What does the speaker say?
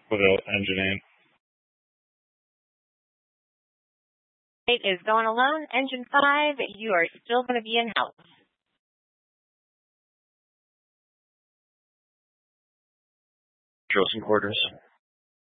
Without engine 8 is going alone. Engine 5, you are still going to be in house. Drilson quarters.